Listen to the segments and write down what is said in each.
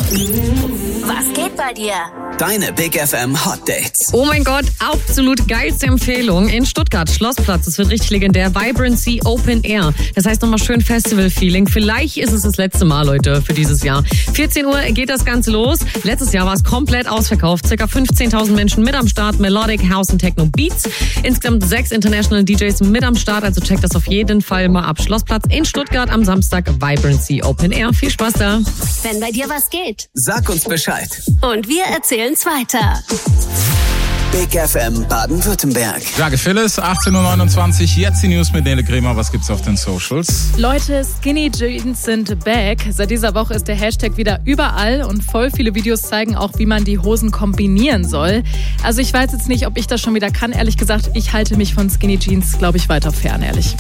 Was geht bei dir? Deine Big FM Hot Dates. Oh mein Gott, absolut geilste Empfehlung. In Stuttgart, Schlossplatz, es wird richtig legendär. Vibrancy Open Air. Das heißt nochmal schön Festival-Feeling. Vielleicht ist es das letzte Mal, Leute, für dieses Jahr. 14 Uhr geht das Ganze los. Letztes Jahr war es komplett ausverkauft. Circa 15.000 Menschen mit am Start. Melodic, House und Techno Beats. Insgesamt 6 International DJs mit am Start. Also checkt das auf jeden Fall mal ab. Schlossplatz in Stuttgart am Samstag. Vibrancy Open Air. Viel Spaß da. Wenn bei dir was geht. Sag uns Bescheid. Und wir erzählen's weiter. Big FM Baden-Württemberg. Sage Phyllis, 18.29 Uhr, jetzt die News mit Nele Kremer. Was gibt's auf den Socials? Leute, Skinny Jeans sind back. Seit dieser Woche ist der Hashtag wieder überall und voll viele Videos zeigen auch, wie man die Hosen kombinieren soll. Also ich weiß jetzt nicht, ob ich das schon wieder kann. Ehrlich gesagt, ich halte mich von Skinny Jeans, glaube ich, weiter fern, ehrlich.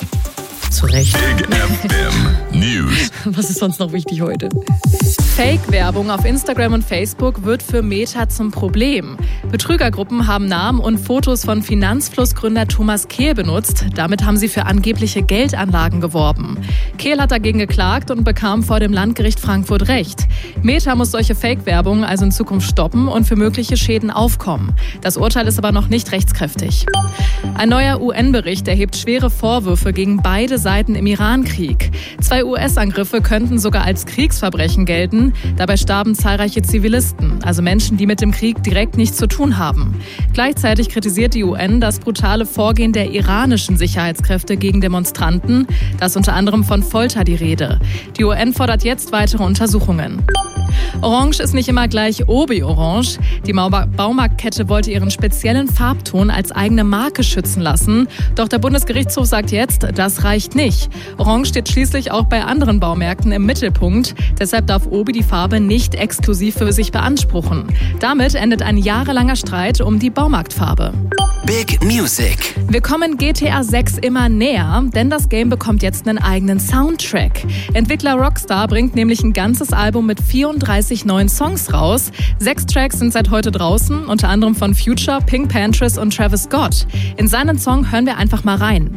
Zu Recht. Big FM News. Was ist sonst noch wichtig heute? Fake-Werbung auf Instagram und Facebook wird für Meta zum Problem. Betrügergruppen haben Namen und Fotos von Finanzflussgründer Thomas Kehl benutzt. Damit haben sie für angebliche Geldanlagen geworben. Kehl hat dagegen geklagt und bekam vor dem Landgericht Frankfurt Recht. Meta muss solche Fake-Werbung also in Zukunft stoppen und für mögliche Schäden aufkommen. Das Urteil ist aber noch nicht rechtskräftig. Ein neuer UN-Bericht erhebt schwere Vorwürfe gegen beide Seiten im Iran-Krieg. 2 US-Angriffe könnten sogar als Kriegsverbrechen gelten. Dabei starben zahlreiche Zivilisten, also Menschen, die mit dem Krieg direkt nichts zu tun haben. Gleichzeitig kritisiert die UN das brutale Vorgehen der iranischen Sicherheitskräfte gegen Demonstranten. Da ist unter anderem von Folter die Rede. Die UN fordert jetzt weitere Untersuchungen. Orange ist nicht immer gleich Obi-Orange. Die Baumarktkette wollte ihren speziellen Farbton als eigene Marke schützen lassen. Doch der Bundesgerichtshof sagt jetzt, das reicht nicht. Orange steht schließlich auch bei anderen Baumärkten im Mittelpunkt. Deshalb darf Obi die Farbe nicht exklusiv für sich beanspruchen. Damit endet ein jahrelanger Streit um die Baumarktfarbe. Big Music. Wir kommen GTA 6 immer näher, denn das Game bekommt jetzt einen eigenen Soundtrack. Entwickler Rockstar bringt nämlich ein ganzes Album mit 34 neuen Songs raus. 6 Tracks sind seit heute draußen, unter anderem von Future, Pink Pantheress und Travis Scott. In seinen Song hören wir einfach mal rein.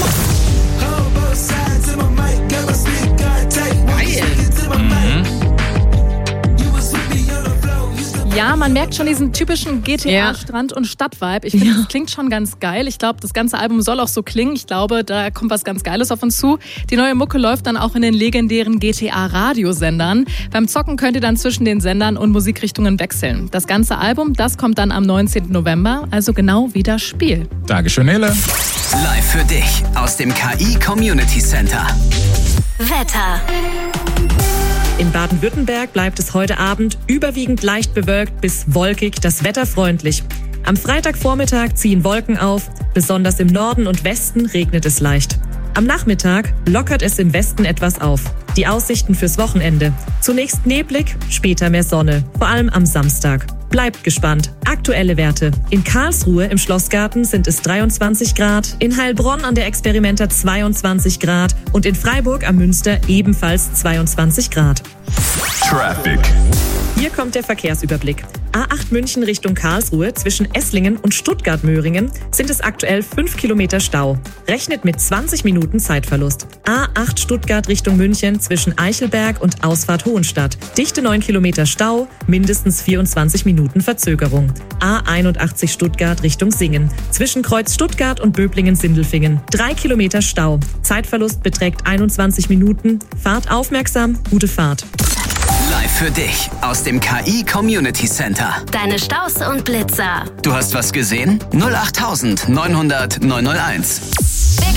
Ja, man merkt schon diesen typischen GTA-Strand- und Stadt-Vibe. Ich finde, das klingt schon ganz geil. Ich glaube, das ganze Album soll auch so klingen. Ich glaube, da kommt was ganz Geiles auf uns zu. Die neue Mucke läuft dann auch in den legendären GTA-Radiosendern. Beim Zocken könnt ihr dann zwischen den Sendern und Musikrichtungen wechseln. Das ganze Album, das kommt dann am 19. November, also genau wie das Spiel. Dankeschön, Nele. Live für dich aus dem KI Community Center. Wetter. In Baden-Württemberg bleibt es heute Abend überwiegend leicht bewölkt bis wolkig, das Wetter freundlich. Am Freitagvormittag ziehen Wolken auf, besonders im Norden und Westen regnet es leicht. Am Nachmittag lockert es im Westen etwas auf. Die Aussichten fürs Wochenende. Zunächst neblig, später mehr Sonne, vor allem am Samstag. Bleibt gespannt. Aktuelle Werte. In Karlsruhe im Schlossgarten sind es 23 Grad, in Heilbronn an der Experimenta 22 Grad und in Freiburg am Münster ebenfalls 22 Grad. Traffic. Hier kommt der Verkehrsüberblick. A8 München Richtung Karlsruhe zwischen Esslingen und Stuttgart-Möhringen sind es aktuell 5 Kilometer Stau. Rechnet mit 20 Minuten Zeitverlust. A8 Stuttgart Richtung München zwischen Eichelberg und Ausfahrt Hohenstadt. Dichte 9 Kilometer Stau, mindestens 24 Minuten Verzögerung. A81 Stuttgart Richtung Singen. Zwischen Kreuz Stuttgart und Böblingen-Sindelfingen. 3 Kilometer Stau. Zeitverlust beträgt 21 Minuten. Fahrt aufmerksam, gute Fahrt. Live für dich aus dem KI Community Center. Deine Staus und Blitzer. Du hast was gesehen? 08900 901.